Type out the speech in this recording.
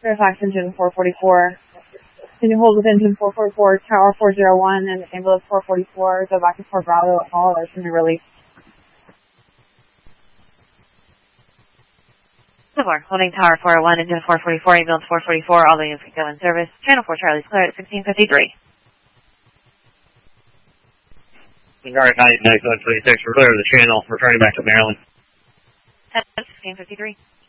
Fairfax engine 444. Can you hold with engine 444, tower 401, and ambulance 444, go back to Fort Bravo at all, or should we release? Similar, holding tower 401, engine 444, ambulance 444, all the units can go in service. Channel 4 Charlie's clear at 1653. Guard 9, 9, 26, we're clear of the channel, returning back to Maryland. At 1653.